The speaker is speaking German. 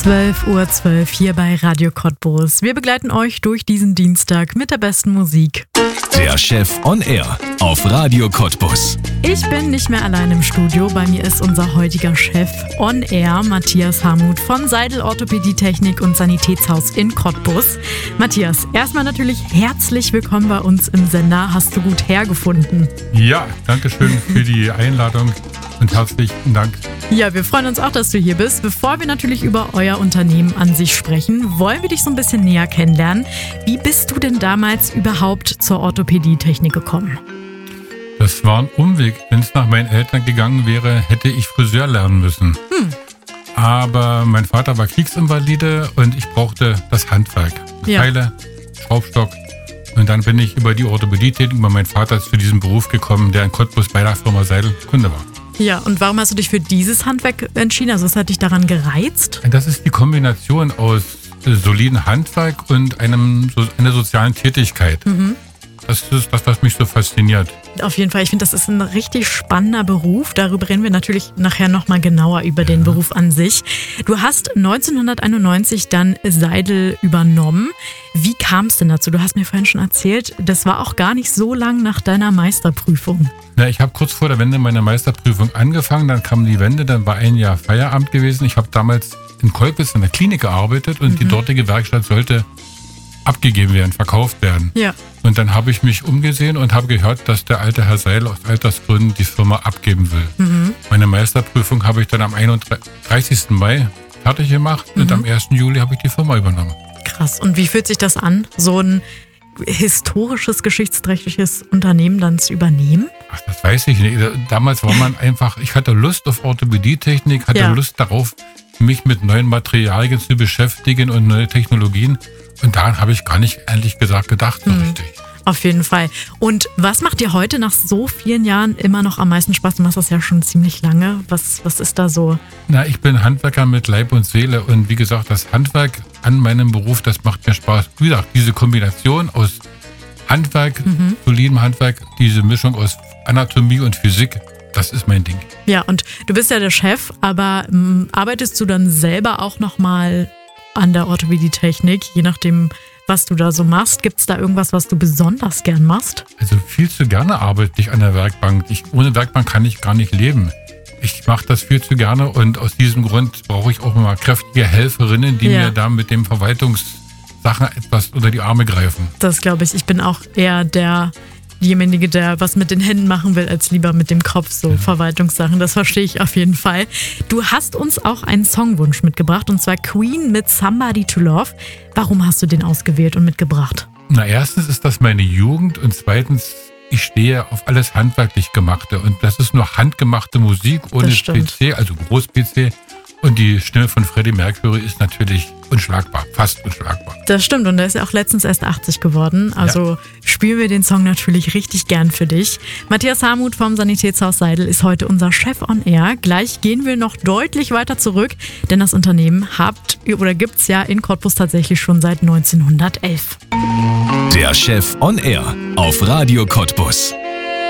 12:12 Uhr hier bei Radio Cottbus. Wir begleiten euch durch diesen Dienstag mit der besten Musik. Der Chef on Air auf Radio Cottbus. Ich bin nicht mehr allein im Studio. Bei mir ist unser heutiger Chef on Air, Matthias Hamuth von Seidel Orthopädie-Technik und Sanitätshaus in Cottbus. Matthias, erstmal natürlich herzlich willkommen bei uns im Sender. Hast du gut hergefunden? Ja, danke schön für die Einladung und herzlichen Dank. Ja, wir freuen uns auch, dass du hier bist. Bevor wir natürlich über euer Unternehmen an sich sprechen, wollen wir dich so ein bisschen näher kennenlernen. Wie bist du denn damals überhaupt zur Orthopädie-Technik gekommen? Das war ein Umweg. Wenn es nach meinen Eltern gegangen wäre, hätte ich Friseur lernen müssen. Aber mein Vater war Kriegsinvalide und ich brauchte das Handwerk. Pfeile, Schraubstock. Und dann bin ich über die Orthopädie-Technik, über meinen Vater zu diesem Beruf gekommen, der in Cottbus bei der Firma Seidel Kunde war. Ja, und warum hast du dich für dieses Handwerk entschieden? Also was hat dich daran gereizt? Das ist die Kombination aus solidem Handwerk und einer sozialen Tätigkeit. Das ist das, was mich so fasziniert. Auf jeden Fall, ich finde, das ist ein richtig spannender Beruf. Darüber reden wir natürlich nachher nochmal genauer über den Beruf an sich. Du hast 1991 dann Seidel übernommen. Wie kam es denn dazu? Du hast mir vorhin schon erzählt, das war auch gar nicht so lang nach deiner Meisterprüfung. Ja, ich habe kurz vor der Wende meine Meisterprüfung angefangen, dann kam die Wende, dann war ein Jahr Feierabend gewesen. Ich habe damals in Kolpitz in der Klinik gearbeitet und die dortige Werkstatt sollte abgegeben werden, verkauft werden. Ja. Und dann habe ich mich umgesehen und habe gehört, dass der alte Herr Seidel aus Altersgründen die Firma abgeben will. Meine Meisterprüfung habe ich dann am 31. Mai fertig gemacht und am 1. Juli habe ich die Firma übernommen. Krass. Und wie fühlt sich das an, so ein historisches, geschichtsträchtiges Unternehmen dann zu übernehmen? Ach, das weiß ich nicht. Damals war man einfach, ich hatte Lust auf Orthopädie-Technik, hatte Lust darauf, mich mit neuen Materialien zu beschäftigen und neue Technologien. Und daran habe ich gar nicht, ehrlich gesagt, gedacht so richtig. Auf jeden Fall. Und was macht dir heute nach so vielen Jahren immer noch am meisten Spaß? Du machst das ja schon ziemlich lange. Was ist da so? Na, ich bin Handwerker mit Leib und Seele. Und wie gesagt, das Handwerk an meinem Beruf, das macht mir Spaß. Wie gesagt, diese Kombination aus Handwerk, solidem Handwerk, diese Mischung aus Anatomie und Physik, das ist mein Ding. Ja, und du bist ja der Chef, aber arbeitest du dann selber auch nochmal an der Orthopädie-Technik, je nachdem, was du da so machst? Gibt es da irgendwas, was du besonders gern machst? Also viel zu gerne arbeite ich an der Werkbank. Ohne Werkbank kann ich gar nicht leben. Ich mache das viel zu gerne und aus diesem Grund brauche ich auch mal kräftige Helferinnen, die mir da mit dem Verwaltungssachen etwas unter die Arme greifen. Das glaube ich. Ich bin auch eher derjenige, der was mit den Händen machen will, als lieber mit dem Kopf, so Verwaltungssachen. Das verstehe ich auf jeden Fall. Du hast uns auch einen Songwunsch mitgebracht, und zwar Queen mit Somebody to Love. Warum hast du den ausgewählt und mitgebracht? Na, erstens ist das meine Jugend und zweitens, ich stehe auf alles handwerklich Gemachte. Und das ist nur handgemachte Musik ohne PC, also Groß-PC. Und die Stimme von Freddie Mercury ist natürlich unschlagbar, fast unschlagbar. Das stimmt, und er ist ja auch letztens erst 80 geworden. Also spielen wir den Song natürlich richtig gern für dich. Matthias Hamuth vom Sanitätshaus Seidel ist heute unser Chef on Air. Gleich gehen wir noch deutlich weiter zurück, denn das Unternehmen gibt es ja in Cottbus tatsächlich schon seit 1911. Der Chef on Air auf Radio Cottbus.